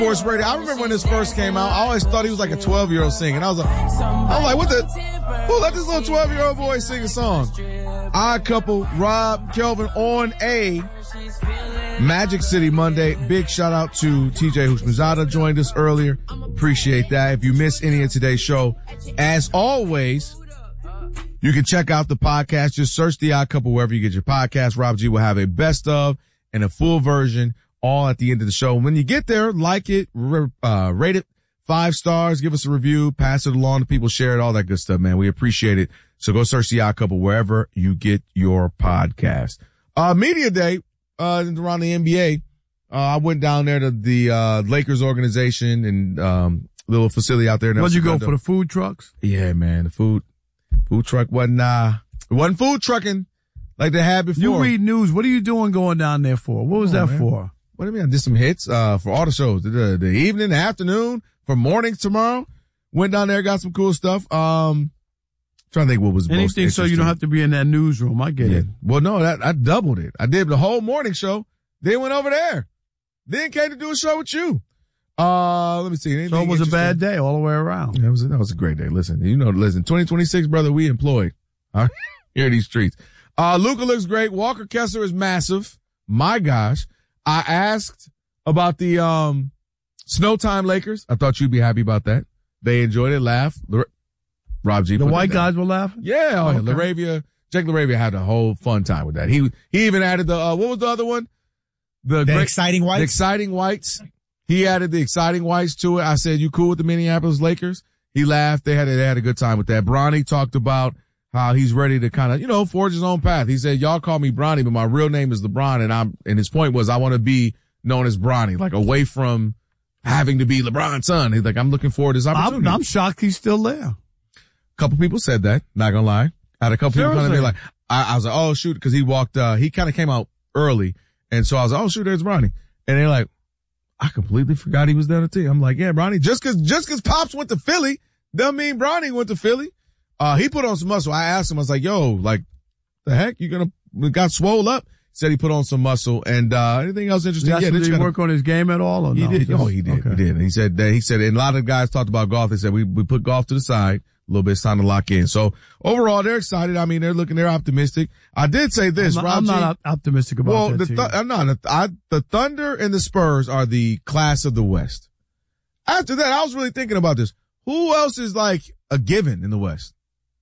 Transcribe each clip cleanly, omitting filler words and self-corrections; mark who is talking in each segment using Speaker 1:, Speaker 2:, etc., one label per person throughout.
Speaker 1: Sports radio. I remember when this first came out, I always thought he was like a 12-year-old singing. I was like, who let this little 12-year-old boy sing a song? Odd Couple, Rob, Kelvin on a Magic City Monday. Big shout out to TJ Houshmandzadeh joined us earlier. Appreciate that. If you missed any of today's show, as always, you can check out the podcast. Just search The Odd Couple wherever you get your podcast. Rob G will have a best of and a full version all at the end of the show. When you get there, like it, rate it 5 stars, give us a review, pass it along to people, share it, all that good stuff, man. We appreciate it. So go search The Odd Couple wherever you get your podcast. Media day, around the NBA. I went down there to the, Lakers organization and, little facility out there.
Speaker 2: What'd you go for, the food trucks?
Speaker 1: Yeah, man, the food truck wasn't food trucking like they had before.
Speaker 2: You read news. What are you doing going down there for? What was that for?
Speaker 1: What do you mean? I did some hits, for all the shows. The evening, the afternoon, for mornings tomorrow. Went down there, got some cool stuff. Trying to think what was most
Speaker 2: anything so you don't have to be in that newsroom. I get it.
Speaker 1: Well, no, I doubled it. I did the whole morning show. Then went over there. Then came to do a show with you. Let me see.
Speaker 2: So it was a bad day all the way around.
Speaker 1: Yeah, that was a great day. Listen, 2026, brother, we employed. All right? Here in these streets. Luka looks great. Walker Kessler is massive. My gosh. I asked about the, Snow Time Lakers. I thought you'd be happy about that. They enjoyed it, laughed. Rob G.
Speaker 2: The white guys were laughing?
Speaker 1: Yeah. Okay. Jake LaRavia had a whole fun time with that. He even added the, what was the other one?
Speaker 3: The Exciting Whites?
Speaker 1: The Exciting Whites. He added the Exciting Whites to it. I said, you cool with the Minneapolis Lakers? He laughed. They had a good time with that. Bronny talked about how he's ready to kind of, forge his own path. He said, y'all call me Bronny, but my real name is LeBron. And his point was, I want to be known as Bronny, like away from having to be LeBron's son. He's like, I'm looking forward to this opportunity.
Speaker 2: I'm shocked he's still there.
Speaker 1: A couple people said that, not gonna lie. I had a couple people kind of be like, I was like, oh shoot, cause he walked, he kind of came out early. And so I was like, oh shoot, there's Bronny. And they're like, I completely forgot he was there on the team. I'm like, yeah, Bronny, just cause Pops went to Philly, doesn't mean Bronny went to Philly. He put on some muscle. I asked him, I was like, yo, like, the heck, got swole up? Said he put on some muscle. And, anything else interesting?
Speaker 2: Did he work on his game at all or
Speaker 1: he
Speaker 2: no?
Speaker 1: Did. Oh, he did. Okay. He did. And he said, and a lot of guys talked about golf. They said, we put golf to the side. A little bit, it's time to lock in. So overall, they're excited. I mean, they're optimistic. I did say this, Rob.
Speaker 2: I'm not optimistic about that.
Speaker 1: I'm not. The Thunder and the Spurs are the class of the West. After that, I was really thinking about this. Who else is like a given in the West?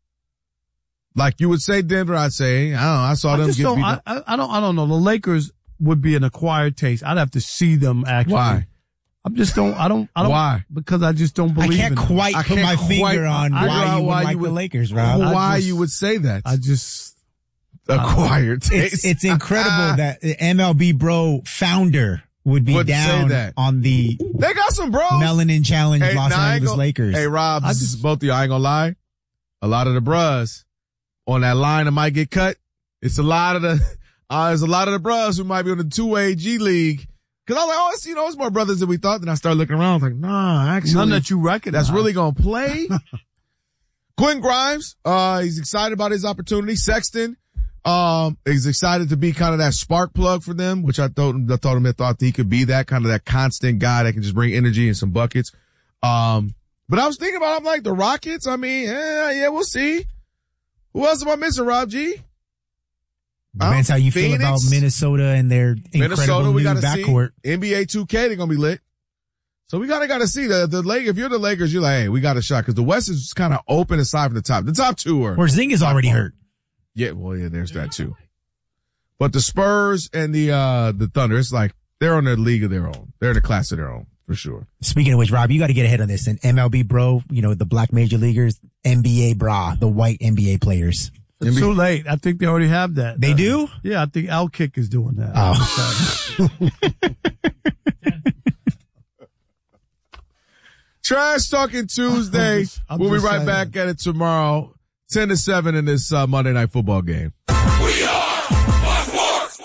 Speaker 1: Like you would say Denver, I'd say, I don't know, I saw them get beat up.
Speaker 2: I don't know. The Lakers would be an acquired taste. I'd have to see them actually.
Speaker 1: Why?
Speaker 2: I don't.
Speaker 1: Why?
Speaker 2: Because I just don't believe
Speaker 3: I can't quite put my finger on why you would like the Lakers, Rob.
Speaker 1: Why you would say that?
Speaker 2: I just
Speaker 1: acquired taste.
Speaker 3: It's incredible that the MLB Bro founder would be down on the
Speaker 1: they got some bros.
Speaker 3: Melanin Challenge Los Angeles Lakers.
Speaker 1: Hey Rob, this is both of you. I ain't gonna lie. A lot of the bros on that line that might get cut. It's a lot of there's a lot of the bros who might be on the 2A G League. Cause I was like, it's more brothers than we thought. Then I started looking around. I was like, nah, actually.
Speaker 2: None that you recognize.
Speaker 1: That's really gonna play. Quentin Grimes, he's excited about his opportunity. Sexton, is excited to be kind of that spark plug for them, which I thought he could be that kind of that constant guy that can just bring energy and some buckets. But I was thinking about, I'm like, the Rockets, I mean, yeah, we'll see. Who else am I missing, Rob G?
Speaker 3: Depends how you feel about Minnesota and their incredible new backcourt.
Speaker 1: See. NBA 2K, they're gonna be lit. So we gotta see the Lakers. If you're the Lakers, you're like, hey, we got a shot. Cause the West is kind of open aside from the top. The top two are.
Speaker 3: Porzingis already hurt.
Speaker 1: Yeah, well, yeah, there's that too. But the Spurs and the Thunder, it's like, they're on their league of their own. They're in a class of their own, for sure.
Speaker 3: Speaking of which, Rob, you gotta get ahead on this. And MLB Bro, the black major leaguers, NBA Bra, the white NBA players.
Speaker 2: It's too late. I think they already have that.
Speaker 3: They do?
Speaker 2: Yeah, I think Outkick is doing that.
Speaker 3: Oh.
Speaker 1: Trash Talking Tuesday. We'll be right back at it tomorrow, 10-7 in this Monday Night Football game.
Speaker 4: We are Sports.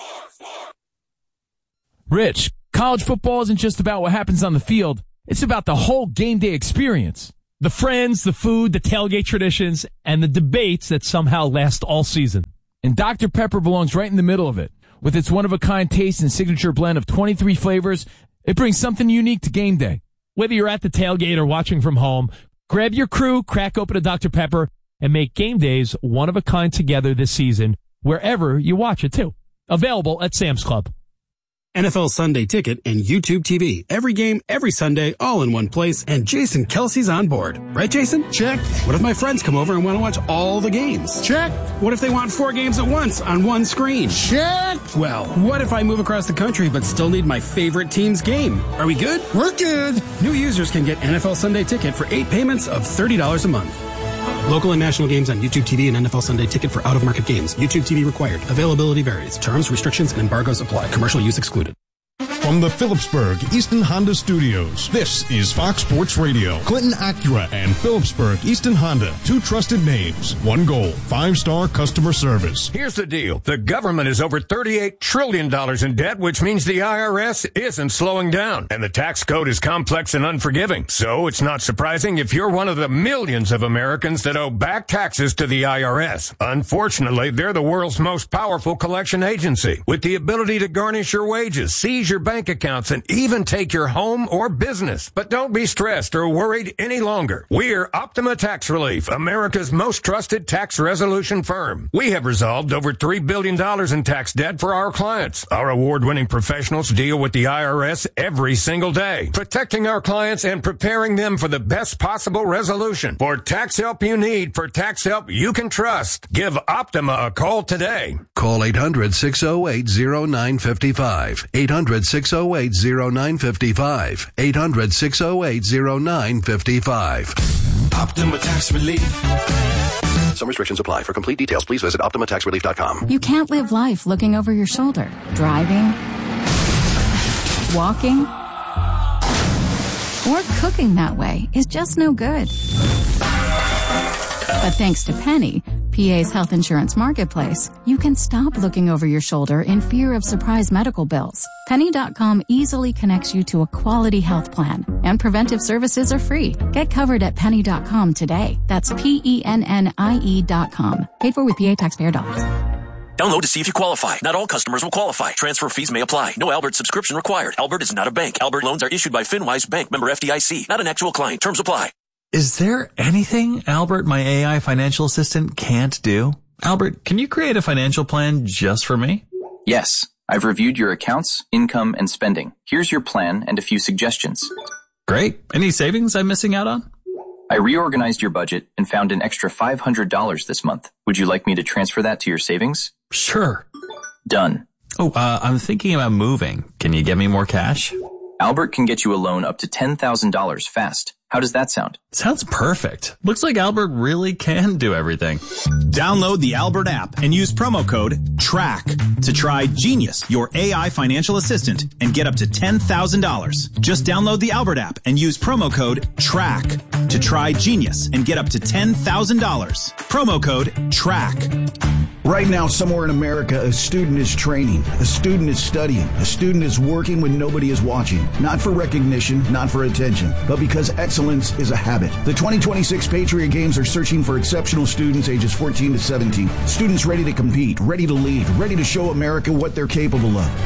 Speaker 5: Rich, college football isn't just about what happens on the field. It's about the whole game day experience. The friends, the food, the tailgate traditions, and the debates that somehow last all season. And Dr. Pepper belongs right in the middle of it. With its one-of-a-kind taste and signature blend of 23 flavors, It brings something unique to game day. Whether you're at the tailgate or watching from home, grab your crew, crack open a Dr. Pepper, and make game days one of a kind together this season, wherever you watch it too. Available at Sam's Club.
Speaker 6: NFL Sunday Ticket and YouTube TV. Every game, every Sunday, all in one place, and Jason Kelsey's on board. Right, Jason?
Speaker 2: Check.
Speaker 6: What if my friends come over and want to watch all the games?
Speaker 2: Check.
Speaker 6: What if they want 4 games at once on one screen?
Speaker 2: Check.
Speaker 6: Well, what if I move across the country but still need my favorite team's game? Are we good?
Speaker 2: We're good.
Speaker 6: New users can get NFL Sunday Ticket for 8 payments of $30 a month. Local and national games on YouTube TV and NFL Sunday Ticket for out-of-market games. YouTube TV required. Availability varies. Terms, restrictions, and embargoes apply. Commercial use excluded.
Speaker 7: From the Phillipsburg Easton Honda Studios, this is Fox Sports Radio. Clinton Acura and Phillipsburg Easton Honda, 2 trusted names, 1 goal, 5-star customer service.
Speaker 8: Here's the deal. The government is over $38 trillion in debt, which means the IRS isn't slowing down. And the tax code is complex and unforgiving. So it's not surprising if you're one of the millions of Americans that owe back taxes to the IRS. Unfortunately, they're the world's most powerful collection agency, with the ability to garnish your wages, seize your bank accounts, and even take your home or business. But don't be stressed or worried any longer. We're Optima Tax Relief, America's most trusted tax resolution firm. We have resolved over $3 billion in tax debt for our clients. Our award-winning professionals deal with the IRS every single day, protecting our clients and preparing them for the best possible resolution. For tax help you need, for tax help you can trust, give Optima a call today.
Speaker 9: Call 800-608-0955. 800-608-0955. 800-608-0955.
Speaker 4: Optima Tax Relief.
Speaker 9: Some restrictions apply. For complete details, please visit OptimaTaxRelief.com.
Speaker 10: You can't live life looking over your shoulder. Driving, walking, or cooking that way is just no good. But thanks to Penny, PA's health insurance marketplace, you can stop looking over your shoulder in fear of surprise medical bills. Penny.com easily connects you to a quality health plan, and preventive services are free. Get covered at Penny.com today. That's PENNIE.com. Paid for with PA taxpayer dollars.
Speaker 11: Download to see if you qualify. Not all customers will qualify. Transfer fees may apply. No Albert subscription required. Albert is not a bank. Albert loans are issued by FinWise Bank, member FDIC. Not an actual client. Terms apply.
Speaker 12: Is there anything Albert, my AI financial assistant, can't do? Albert, can you create a financial plan just for me?
Speaker 13: Yes. I've reviewed your accounts, income, and spending. Here's your plan and a few suggestions.
Speaker 12: Great. Any savings I'm missing out on?
Speaker 13: I reorganized your budget and found an extra $500 this month. Would you like me to transfer that to your savings?
Speaker 12: Sure.
Speaker 13: Done.
Speaker 12: Oh, I'm thinking about moving. Can you get me more cash?
Speaker 13: Albert can get you a loan up to $10,000 fast. How does that sound?
Speaker 12: Sounds perfect. Looks like Albert really can do everything.
Speaker 14: Download the Albert app and use promo code TRACK to try Genius, your AI financial assistant, and get up to $10,000. Just download the Albert app and use promo code TRACK to try Genius and get up to $10,000. Promo code TRACK.
Speaker 15: Right now, somewhere in America, a student is training, a student is studying, a student is working when nobody is watching. Not for recognition, not for attention, but because excellence is a habit. The 2026 Patriot Games are searching for exceptional students ages 14 to 17. Students ready to compete, ready to lead, ready to show America what they're capable of.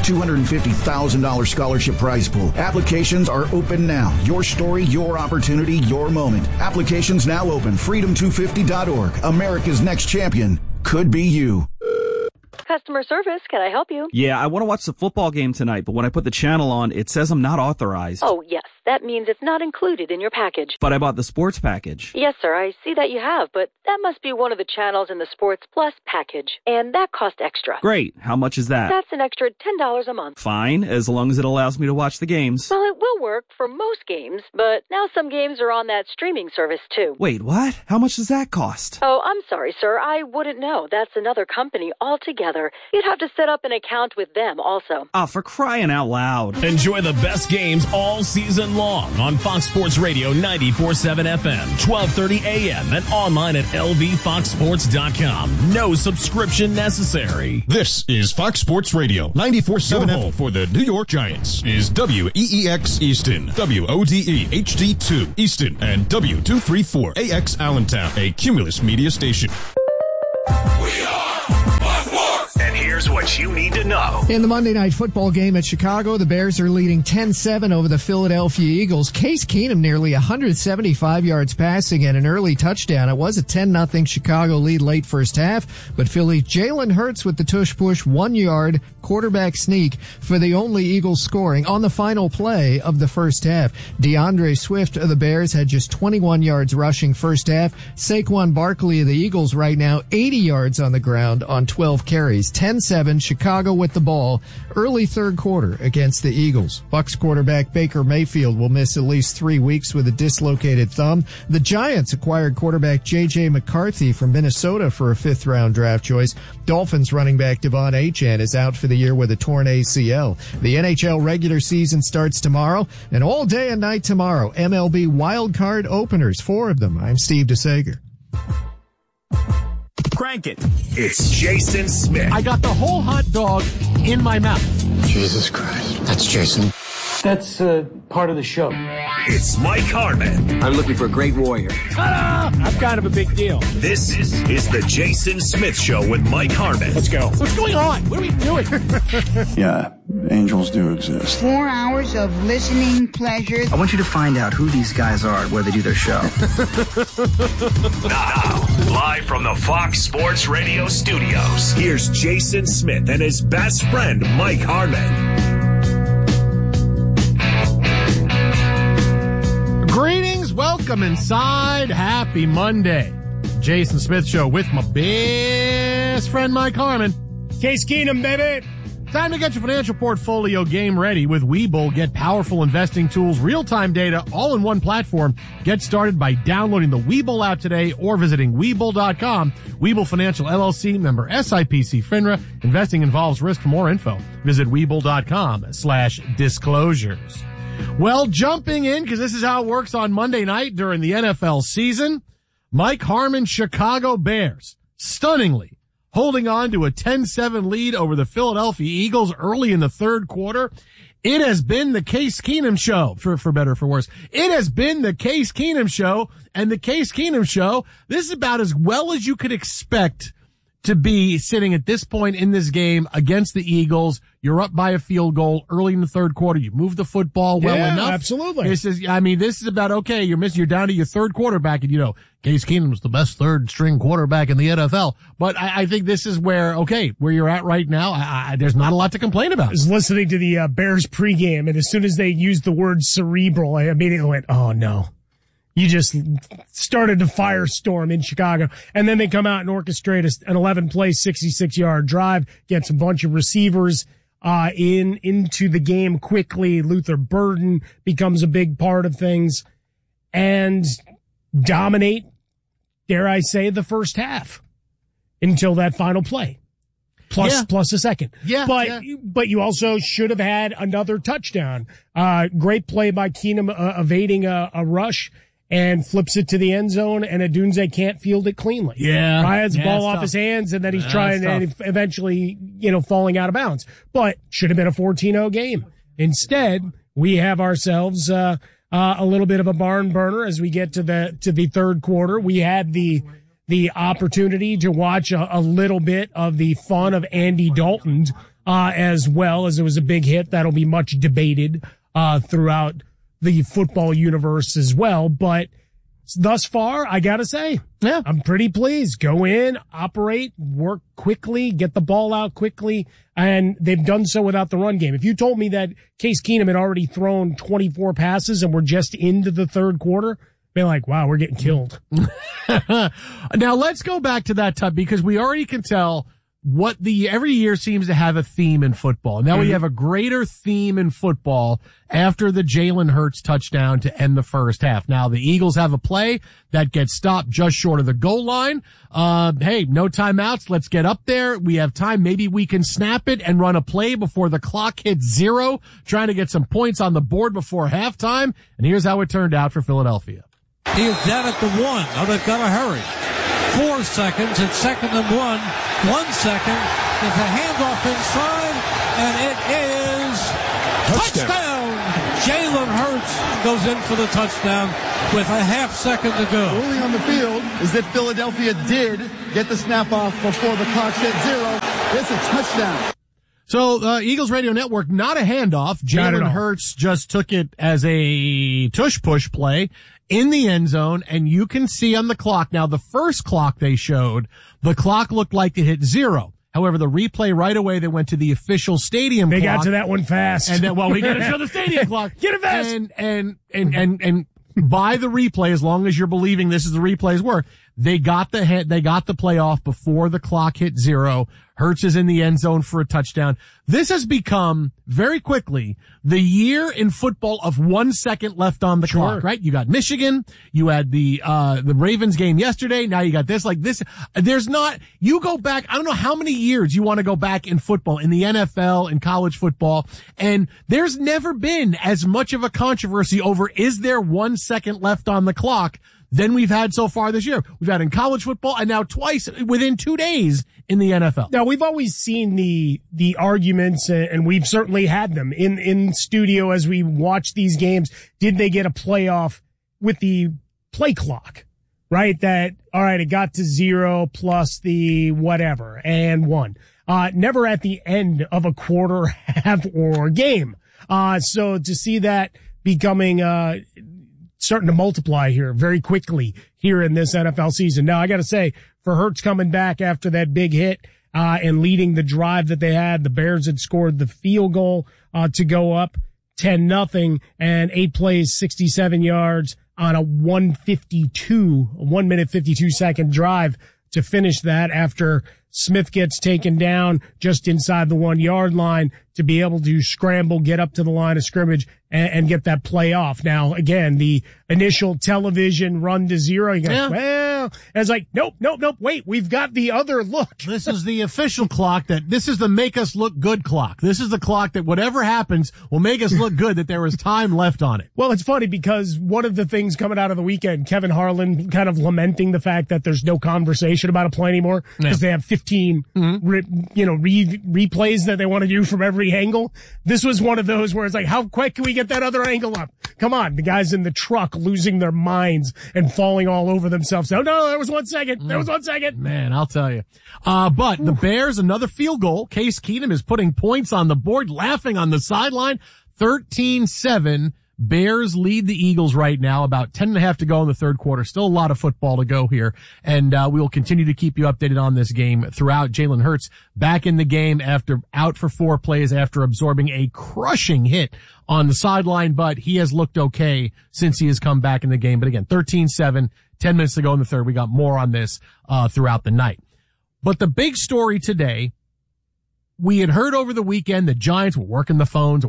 Speaker 15: $250,000 scholarship prize pool. Applications are open now. Your story, your opportunity, your moment. Applications now open. Freedom250.org. America's next champion could be you.
Speaker 16: Customer service, can I help you?
Speaker 17: Yeah, I want to watch the football game tonight, but when I put the channel on, it says I'm not authorized.
Speaker 16: Oh, yes. That means it's not included in your package.
Speaker 17: But I bought the sports package.
Speaker 16: Yes, sir. I see that you have, but that must be one of the channels in the Sports Plus package, and that costs extra.
Speaker 17: Great. How much is that?
Speaker 16: That's an extra $10 a month.
Speaker 17: Fine, as long as it allows me to watch the games.
Speaker 16: Well, it will work for most games, but now some games are on that streaming service, too.
Speaker 17: Wait, what? How much does that cost?
Speaker 16: Oh, I'm sorry, sir. I wouldn't know. That's another company altogether. You'd have to set up an account with them also.
Speaker 17: Ah, for crying out loud.
Speaker 18: Enjoy the best games all season long on Fox Sports Radio 94.7 FM, 12:30 a.m. and online at lvfoxsports.com. No subscription necessary.
Speaker 7: This is Fox Sports Radio 94.7 FM for the New York Giants is WEEX Easton, WODE HD2 Easton, and W234AX Allentown, a Cumulus media station.
Speaker 4: We are Fox Sports.
Speaker 19: And here's what
Speaker 4: what you need to know.
Speaker 19: In the Monday Night Football game at Chicago, the Bears are leading 10-7 over the Philadelphia Eagles. Case Keenum nearly 175 yards passing and an early touchdown. It was a 10-0 Chicago lead late first half, but Philly's Jalen Hurts with the tush-push 1-yard quarterback sneak for the only Eagles scoring on the final play of the first half. DeAndre Swift of the Bears had just 21 yards rushing first half. Saquon Barkley of the Eagles right now 80 yards on the ground on 12 carries. 10-7 Chicago with the ball early third quarter against the Eagles. Bucs quarterback Baker Mayfield will miss at least 3 weeks with a dislocated thumb. The Giants acquired quarterback J.J. McCarthy from Minnesota for a 5th-round draft choice. Dolphins running back Devon Achane is out for the year with a torn ACL. The NHL regular season starts tomorrow, and all day and night tomorrow, MLB wildcard openers, 4 of them. I'm Steve DeSager.
Speaker 18: Crank it.
Speaker 4: It's Jason Smith.
Speaker 20: I got the whole hot dog in my mouth.
Speaker 21: Jesus Christ. That's Jason.
Speaker 20: That's part of the show.
Speaker 4: It's Mike Harmon.
Speaker 21: I'm looking for a great warrior.
Speaker 20: Ta-da! I'm kind of a big deal.
Speaker 4: This is the Jason Smith Show with Mike Harmon.
Speaker 20: Let's go. What's going on? What are we doing?
Speaker 21: Yeah, angels do exist.
Speaker 22: 4 hours of listening pleasure.
Speaker 21: I want you to find out who these guys are where they do their show.
Speaker 4: Now, live from the Fox Sports Radio studios, here's Jason Smith and his best friend, Mike Harmon.
Speaker 20: Greetings, welcome inside. Happy Monday. Jason Smith Show with my best friend Mike Harmon. Case Keenum, baby. Time to get your financial portfolio game ready with Webull. Get powerful investing tools, real-time data, all in one platform. Get started by downloading the Webull app today or visiting Webull.com. Webull Financial LLC, member SIPC FINRA. Investing involves risk. For more info, visit Webull.com/disclosures. Well, jumping in, because this is how it works on Monday night during the NFL season, Mike Harmon, Chicago Bears, stunningly holding on to a 10-7 lead over the Philadelphia Eagles early in the third quarter. It has been the Case Keenum Show, for better or for worse. It has been the Case Keenum Show, and the Case Keenum Show, this is about as well as you could expect to be sitting at this point in this game against the Eagles. You're up by a field goal early in the third quarter. You move the football well enough.
Speaker 1: Absolutely.
Speaker 20: This is about, okay, you're down to your third quarterback, and Case Keenum's the best third string quarterback in the NFL. But I think this is where you're at right now. There's not a lot to complain about.
Speaker 23: I was listening to the Bears pregame, and as soon as they used the word cerebral, I immediately went, oh no. You just started a firestorm in Chicago. And then they come out and orchestrate an 11-play, 66-yard drive, gets a bunch of receivers into the game quickly. Luther Burden becomes a big part of things and dominate, dare I say, the first half until that final play. Plus a second.
Speaker 20: Yeah.
Speaker 23: But you also should have had another touchdown. Great play by Keenum, evading a rush and flips it to the end zone, and Odunze can't field it cleanly.
Speaker 20: Yeah.
Speaker 23: Ryan's ball off his hands, and then he's trying and eventually, falling out of bounds. But should have been a 14-0 game. Instead, we have ourselves a little bit of a barn burner as we get to the third quarter. We had the opportunity to watch a little bit of the fun of Andy Dalton, as well, as it was a big hit that'll be much debated throughout the football universe as well. But thus far, I gotta say, I'm pretty pleased. Go in, operate, work quickly, get the ball out quickly, and they've done so without the run game. If you told me that Case Keenum had already thrown 24 passes and we're just into the third quarter, be like, wow, we're getting killed.
Speaker 20: Now let's go back to that time, because we already can tell what every year seems to have a theme in football. Now we have a greater theme in football after the Jalen Hurts touchdown to end the first half. Now the Eagles have a play that gets stopped just short of the goal line. Hey, no timeouts. Let's get up there. We have time. Maybe we can snap it and run a play before the clock hits 0, trying to get some points on the board before halftime. And here's how it turned out for Philadelphia.
Speaker 24: He is down at the 1. Now they've got to hurry. 4 seconds. It's 2nd and 1. 1 second. There's a handoff inside, and it is touchdown. Jalen Hurts goes in for the touchdown with a half second to go.
Speaker 25: Ruling on the field is that Philadelphia did get the snap off before the clock hit 0. It's a touchdown.
Speaker 20: So, Eagles Radio Network, not a handoff. Jalen Hurts just took it as a tush-push play in the end zone, and you can see on the clock. Now, the first clock they showed, the clock looked like it hit 0. However, the replay right away, they went to the official stadium clock.
Speaker 23: They got to that one fast.
Speaker 20: And then, well, we got to show the stadium clock.
Speaker 23: Get it fast.
Speaker 20: And by the replay, as long as you're believing this is the replay's work, they got the play off before the clock hit 0. Hurts is in the end zone for a touchdown. This has become very quickly the year in football of 1 second left on the clock, right? You got Michigan. You had the Ravens game yesterday. Now you got this. Like this, you go back, I don't know how many years you want to go back in football, in the NFL, in college football, and there's never been as much of a controversy over is there 1 second left on the clock than we've had so far this year. We've had in college football and now twice within 2 days in the NFL.
Speaker 23: Now, we've always seen the arguments, and we've certainly had them in studio as we watch these games. Did they get a playoff with the play clock? Right? That, all right, it got to 0 plus the whatever and 1. Never at the end of a quarter, half, or game. So to see that becoming, starting to multiply here very quickly here in this NFL season. Now, I got to say, for Hurts coming back after that big hit, and leading the drive that they had, the Bears had scored the field goal, to go up 10-0 and 8 plays, 67 yards on a 1 minute 52 second drive to finish that after Smith gets taken down just inside the 1 yard line to be able to scramble, get up to the line of scrimmage and get that play off. Now, again, the initial television run to 0, you go, well, and it's like, nope, wait, we've got the other look.
Speaker 20: This is the official clock this is the make us look good clock. This is the clock that whatever happens will make us look good, that there was time left on it.
Speaker 23: Well, it's funny because one of the things coming out of the weekend, Kevin Harlan kind of lamenting the fact that there's no conversation about a play anymore because they have 15, replays that they want to do from every angle. This was one of those where it's like, how quick can we get that other angle up? Come on. The guys in the truck losing their minds and falling all over themselves. No, there was 1 second. There was 1 second.
Speaker 20: Man, I'll tell you. But the Bears, another field goal. Case Keenum is putting points on the board, laughing on the sideline. 13-7. Bears lead the Eagles right now, about 10.5 to go in the third quarter. Still a lot of football to go here. And, we will continue to keep you updated on this game throughout. Jalen Hurts back in the game after out for 4 plays after absorbing a crushing hit on the sideline, but he has looked okay since he has come back in the game. But again, 13-7, 10 minutes to go in the third. We got more on this, throughout the night. But the big story today, we had heard over the weekend the Giants were working the phones.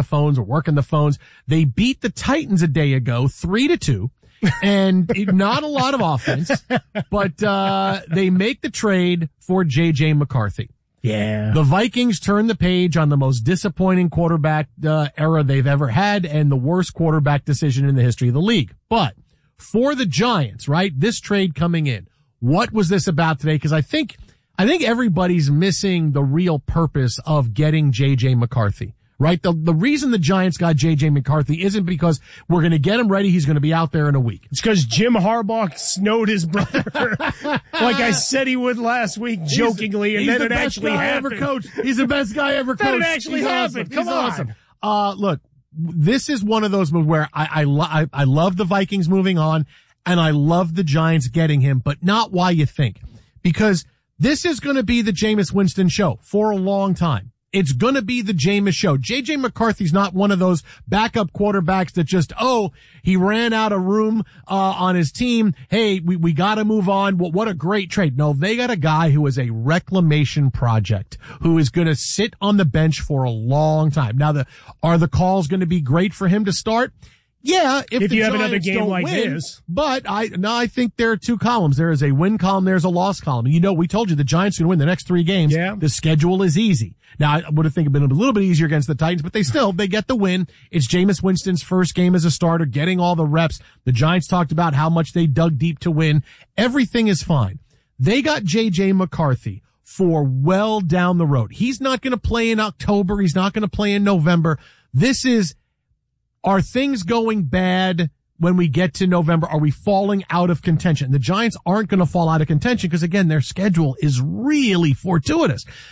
Speaker 20: They beat the Titans a day ago, 3-2, and not a lot of offense, but, they make the trade for J.J. McCarthy.
Speaker 23: Yeah.
Speaker 20: The Vikings turn the page on the most disappointing quarterback, era they've ever had and the worst quarterback decision in the history of the league. But for the Giants, right, this trade coming in, what was this about today? Because I think everybody's missing the real purpose of getting J.J. McCarthy, right? The reason the Giants got J.J. McCarthy isn't because we're going to get him ready. He's going to be out there in a week.
Speaker 23: It's because Jim Harbaugh snowed his brother like I said he would last week, jokingly, and then it actually happened.
Speaker 20: He's the best guy ever coached.
Speaker 23: Then it actually happened. Come on.
Speaker 20: Awesome. Look, this is one of those moves where I love the Vikings moving on, and I love the Giants getting him, but not why you think. Because this is going to be the Jameis Winston show for a long time. It's going to be the Jameis show. J.J. McCarthy's not one of those backup quarterbacks that just, he ran out of room on his team. Hey, we got to move on. What a great trade. No, they got a guy who is a reclamation project, who is going to sit on the bench for a long time. Now, are the calls going to be great for him to start? Yeah, if the
Speaker 23: you have
Speaker 20: Giants
Speaker 23: another game
Speaker 20: don't
Speaker 23: like
Speaker 20: win,
Speaker 23: this.
Speaker 20: But I think there are 2 columns. There is a win column, there's a loss column. We told you the Giants are going to win the next 3 games.
Speaker 23: Yeah.
Speaker 20: The schedule is easy. Now, I would have think it'd been a little bit easier against the Titans, but they get the win. It's Jameis Winston's first game as a starter, getting all the reps. The Giants talked about how much they dug deep to win. Everything is fine. They got J.J. McCarthy for well down the road. He's not going to play in October. He's not going to play in November. Are things going bad when we get to November? Are we falling out of contention? The Giants aren't going to fall out of contention because, again, their schedule is really fortuitous.